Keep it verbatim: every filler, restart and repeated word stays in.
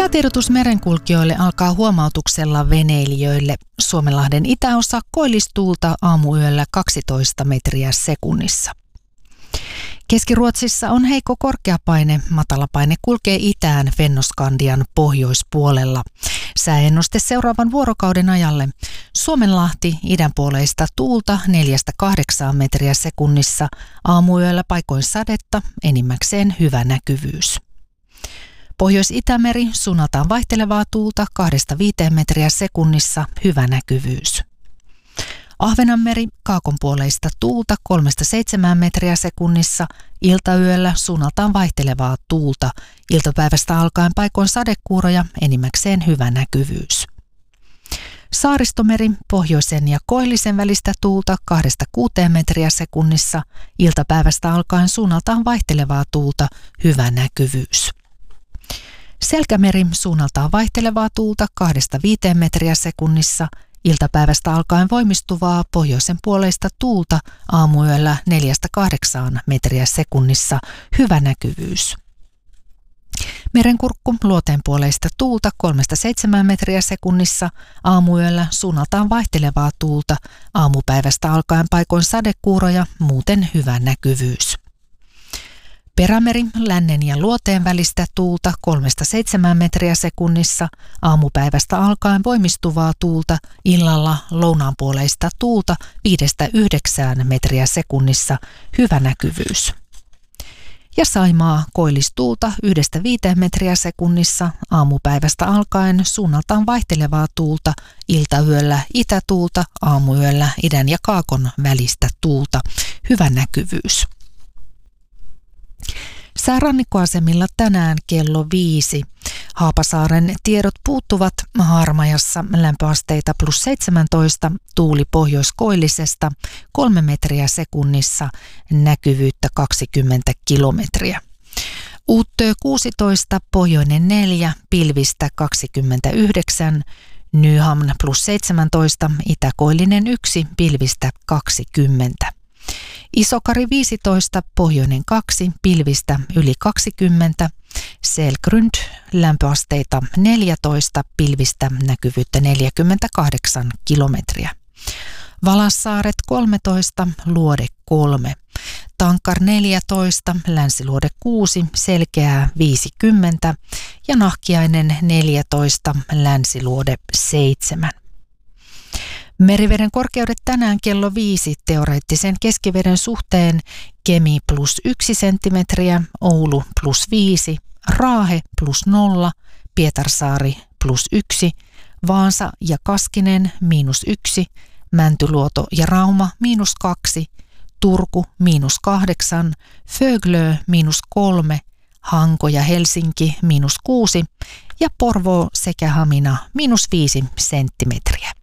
Säätiedotus merenkulkijoille alkaa huomautuksella veneilijöille. Suomenlahden itäosa koillistuulta aamuyöllä kaksitoista metriä sekunnissa. Keski-Ruotsissa on heikko korkeapaine. Matalapaine kulkee itään Fennoskandian pohjoispuolella. Sääennuste seuraavan vuorokauden ajalle. Suomenlahti idänpuoleista tuulta neljästä kahdeksaan metriä sekunnissa. Aamuyöllä paikoin sadetta, enimmäkseen hyvä näkyvyys. Pohjois-Itämeri suunnataan vaihtelevaa tuulta kahdesta viiteen metriä sekunnissa, hyvä näkyvyys. Ahvenanmeri kaakonpuoleista tuulta kolmesta seitsemään metriä sekunnissa, iltayöllä suunnaltaan vaihtelevaa tuulta, iltapäivästä alkaen paikoin sadekuuroja, enimmäkseen hyvä näkyvyys. Saaristomeri pohjoisen ja koillisen välistä tuulta kahdesta kuuteen metriä sekunnissa, iltapäivästä alkaen suunnaltaan vaihtelevaa tuulta, hyvä näkyvyys. Selkämeri suunnaltaan vaihtelevaa tuulta kahdesta viiteen metriä sekunnissa, iltapäivästä alkaen voimistuvaa pohjoisen puoleista tuulta aamuyöllä neljästä kahdeksaan metriä sekunnissa, hyvä näkyvyys. Merenkurkku luoteenpuoleista tuulta kolmesta seitsemään metriä sekunnissa, aamuyöllä suunnaltaan vaihtelevaa tuulta, aamupäivästä alkaen paikoin sadekuuroja, muuten hyvä näkyvyys. Perämeri lännen ja luoteen välistä tuulta kolmesta seitsemään metriä sekunnissa, aamupäivästä alkaen voimistuvaa tuulta, illalla lounaanpuoleista tuulta viidestä yhdeksään metriä sekunnissa, hyvä näkyvyys. Ja Saimaa koillistuulta yhdestä viiteen metriä sekunnissa, aamupäivästä alkaen suunnaltaan vaihtelevaa tuulta, iltayöllä itätuulta, aamuyöllä idän ja kaakon välistä tuulta, hyvä näkyvyys. Säärannikkoasemilla tänään kello viisi. Haapasaaren tiedot puuttuvat. Harmajassa lämpöasteita plus seitsemäntoista, tuuli pohjoiskoillisesta kolme metriä sekunnissa, näkyvyyttä kaksikymmentä kilometriä. Uuttöö kuusitoista, pohjoinen neljä, pilvistä kaksikymmentäyhdeksän, Nyhamn plus seitsemäntoista, itäkoillinen yksi, pilvistä kaksikymmentä. Isokari viisitoista, pohjoinen kaksi, pilvistä yli kaksikymmentä, Selgrund lämpöasteita neljätoista, pilvistä näkyvyyttä neljäkymmentäkahdeksan kilometriä. Valassaaret kolmetoista, Luode kolme, Tankar neljätoista, Länsiluode kuusi, Selkeää viisikymmentä ja Nahkiainen neljätoista, Länsiluode seitsemän. Meriveden korkeudet tänään kello viisi, teoreettisen keskiveden suhteen Kemi plus yksi senttimetriä, Oulu plus viisi, Raahe plus nolla, Pietarsaari plus yksi, Vaasa ja Kaskinen miinus yksi, Mäntyluoto ja Rauma miinus kaksi, Turku miinus kahdeksan, Föglö miinus kolme, Hanko ja Helsinki miinus kuusi ja Porvoo sekä Hamina miinus viisi senttimetriä.